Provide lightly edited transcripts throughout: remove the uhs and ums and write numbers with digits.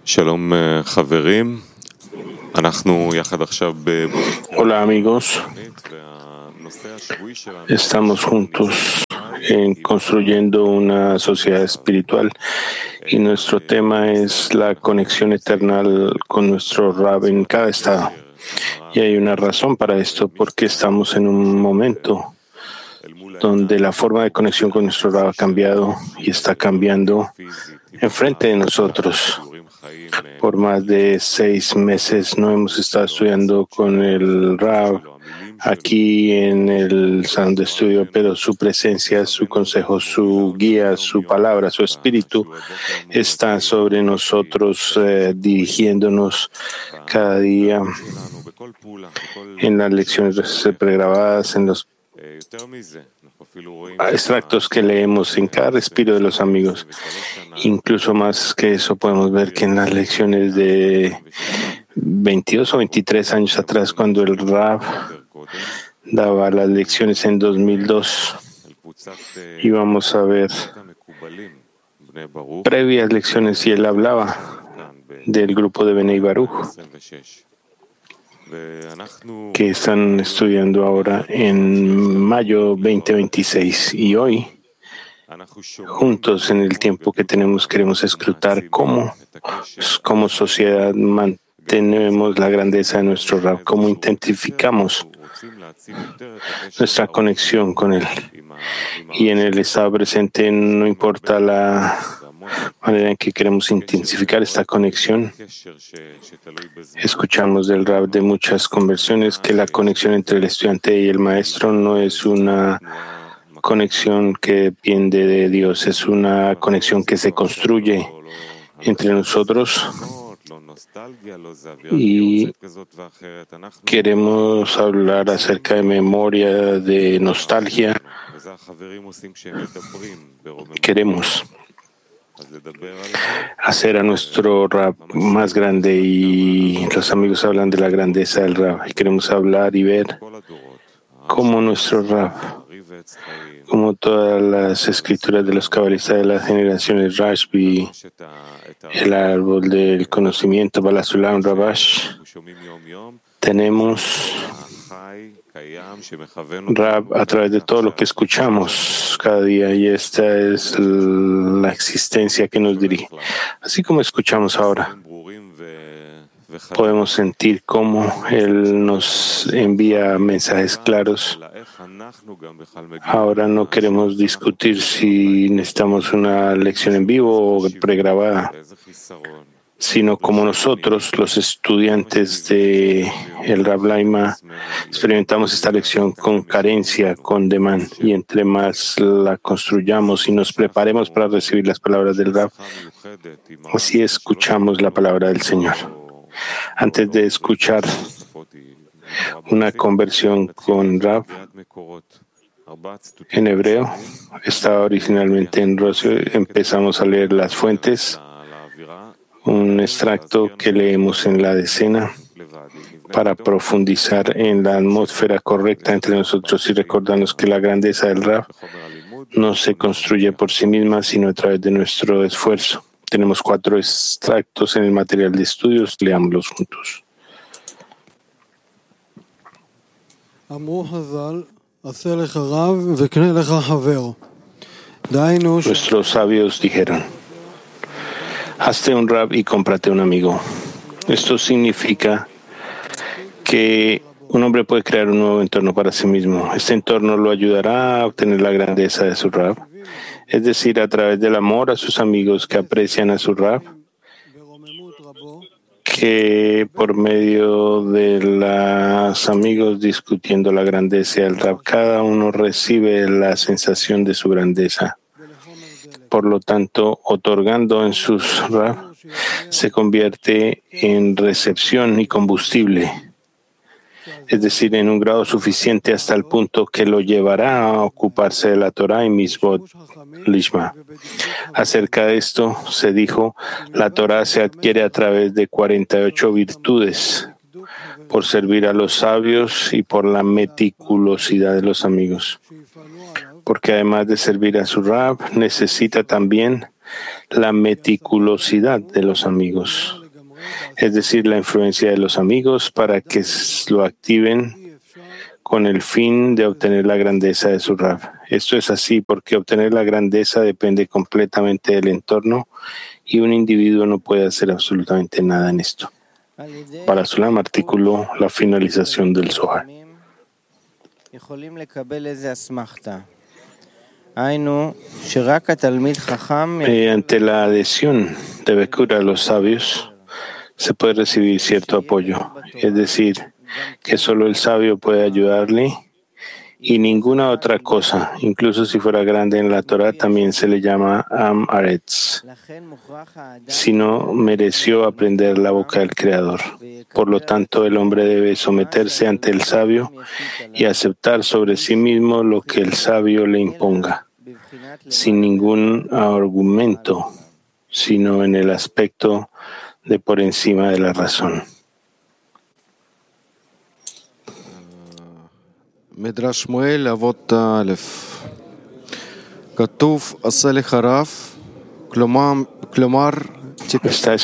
שלום חברים, אנחנו יחד עכשיו Hola amigos, והנושא השבועי שלנו estamos juntos construyendo una sociedad espiritual y nuestro tema es la conexión eterna con nuestro Rab en cada estado. Y hay una razón para esto, porque estamos en un momento donde la forma de conexión con nuestro Rab ha cambiado y está cambiando enfrente de nosotros. Por más de 6 meses no hemos estado estudiando con el Rab aquí en el salón de estudio, pero su presencia, su consejo, su guía, su palabra, su espíritu está sobre nosotros, dirigiéndonos cada día en las lecciones pregrabadas, en los extractos que leemos en cada respiro de los amigos. Incluso más que eso, podemos ver que en las lecciones de 22 o 23 años atrás, cuando el Rab daba las lecciones en 2002, íbamos a ver previas lecciones y él hablaba del grupo de Benei Baruch que están estudiando ahora en mayo 2026, y hoy juntos en el tiempo que tenemos queremos escrutar cómo como sociedad mantenemos la grandeza de nuestro Rab, cómo intensificamos nuestra conexión con él. Y en el estado presente no importa la manera en que queremos intensificar esta conexión. Escuchamos del Rab de muchas conversiones que la conexión entre el estudiante y el maestro no es una conexión que depende de Dios, es una conexión que se construye entre nosotros. Y queremos hablar acerca de memoria, de nostalgia. Queremos hacer a nuestro Rab más grande, y los amigos hablan de la grandeza del Rab. Y queremos hablar y ver cómo nuestro Rab, como todas las escrituras de los cabalistas de las generaciones, Rashbi, el árbol del conocimiento, Balasulam, Rabash, tenemos Rab a través de todo lo que escuchamos cada día, y esta es la existencia que nos dirige. Así como escuchamos ahora, podemos sentir cómo Él nos envía mensajes claros. Ahora no queremos discutir si necesitamos una lección en vivo o pregrabada, sino como nosotros, los estudiantes de el Rab Laima, experimentamos esta lección con carencia, con demanda, y entre más la construyamos y nos preparemos para recibir las palabras del Rab, así escuchamos la palabra del Señor. Antes de escuchar una conversión con Rab en hebreo, estaba originalmente en ruso, empezamos a leer las fuentes, un extracto que leemos en la decena para profundizar en la atmósfera correcta entre nosotros y recordarnos que la grandeza del Rab no se construye por sí misma, sino a través de nuestro esfuerzo. Tenemos 4 extractos en el material de estudios, leámoslos juntos. Nuestros sabios dijeron: hazte un Rab y cómprate un amigo. Esto significa que un hombre puede crear un nuevo entorno para sí mismo. Este entorno lo ayudará a obtener la grandeza de su Rab, es decir, a través del amor a sus amigos que aprecian a su Rab, que por medio de los amigos discutiendo la grandeza del Rab, cada uno recibe la sensación de su grandeza. Por lo tanto, otorgando en sus Rab, se convierte en recepción y combustible, es decir, en un grado suficiente hasta el punto que lo llevará a ocuparse de la Torah y Mitzvot Lishma. Acerca de esto se dijo: la Torah se adquiere a través de 48 virtudes, por servir a los sabios y por la meticulosidad de los amigos. Porque además de servir a su Rab, necesita también la meticulosidad de los amigos, es decir, la influencia de los amigos para que lo activen con el fin de obtener la grandeza de su Rab. Esto es así porque obtener la grandeza depende completamente del entorno y un individuo no puede hacer absolutamente nada en esto. Para Sulam, artículo La finalización del Zohar. Mediante la adhesión de Bekura a los sabios se puede recibir cierto apoyo, es decir, que solo el sabio puede ayudarle y ninguna otra cosa, incluso si fuera grande en la Torah, también se le llama Am Aretz, si no mereció aprender la boca del Creador. Por lo tanto, el hombre debe someterse ante el sabio y aceptar sobre sí mismo lo que el sabio le imponga, sin ningún argumento, sino en el aspecto de por encima de la razón. מדרש שמואל אבות א' כתוב עשה לך רב, כלומר Está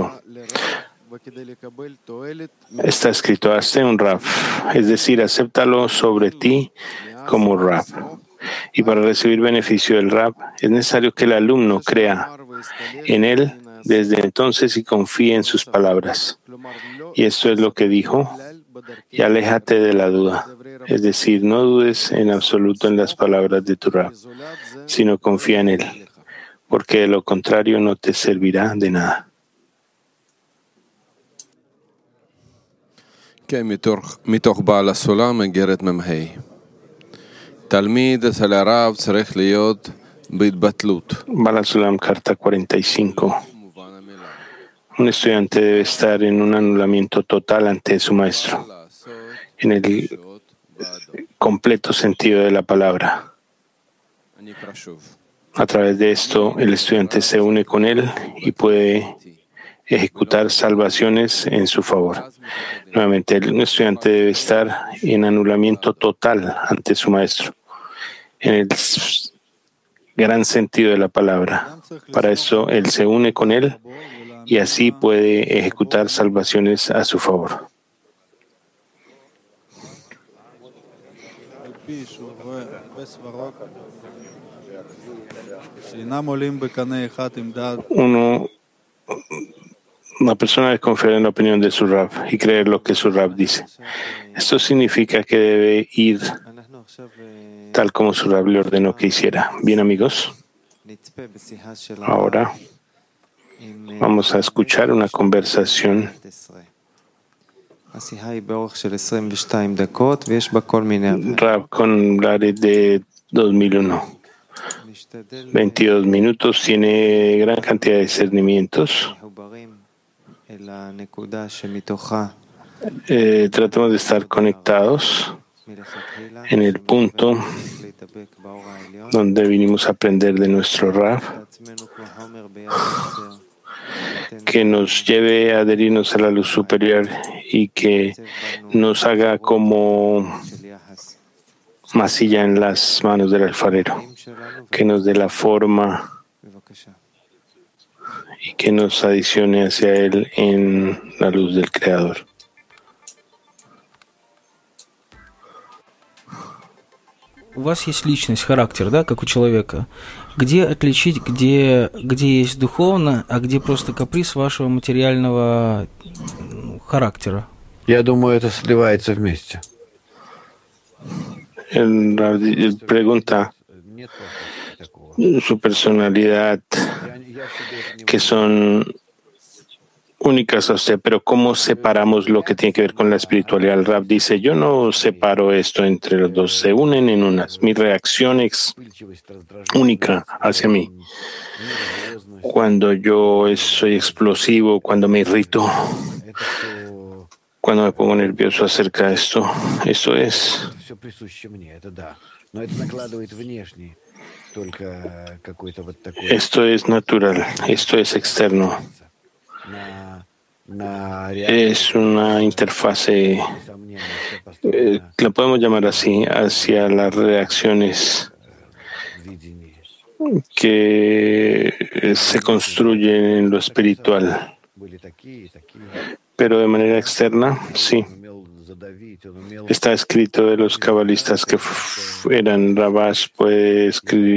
escrito, hazte un Rab, es decir, acéptalo sobre ti como Rab. Y para recibir beneficio del Rab, es necesario que el alumno crea en él desde entonces y confíe en sus palabras. Y esto es lo que dijo, y aléjate de la duda. Es decir, no dudes en absoluto en las palabras de tu Rab, sino confía en él, porque de lo contrario no te servirá de nada. מתוך בעל הסולם מגרת מ"ה תלמיד אצל הרב צריך להיות בהתבטלות. Baal HaSulam, carta 45. Un estudiante debe estar en un anulamiento total ante su maestro, en el completo sentido de la palabra. A través de esto, el estudiante se une con él y puede ejecutar salvaciones en su favor. Nuevamente, el estudiante debe estar en anulamiento total ante su maestro, en el gran sentido de la palabra. Para eso, él se une con él y así puede ejecutar salvaciones a su favor. Una persona debe confiar en la opinión de su Rab y creer lo que su Rab dice. Esto significa que debe ir tal como su Rab le ordenó que hiciera. Bien, amigos, ahora vamos a escuchar una conversación Rab con Larry de 2001. 22 minutos, tiene gran cantidad de discernimientos. Tratemos de estar conectados en el punto donde vinimos a aprender de nuestro Rab, que nos lleve a adherirnos a la luz superior y que nos haga como masilla en las manos del alfarero, que nos dé la forma y que nos adicione hacia él en la luz del Creador. У вас есть личность, характер, да, как у человека. Где отличить, где есть духовно, а где просто каприз вашего материального характера? Я думаю, это сливается вместе. Él pregunta su personalidad, que son únicas a usted, pero ¿cómo separamos lo que tiene que ver con la espiritualidad? El Rab dice, yo no separo esto entre los dos, se unen en unas. Mi reacción es única hacia mí. Cuando yo soy explosivo, cuando me irrito, cuando me pongo nervioso acerca de esto, eso es. Esto es natural, esto es externo. Es una interfase, la podemos llamar así, hacia las reacciones que se construyen en lo espiritual. Pero de manera externa, sí. Está escrito de los cabalistas que eran Rabash, puede escribir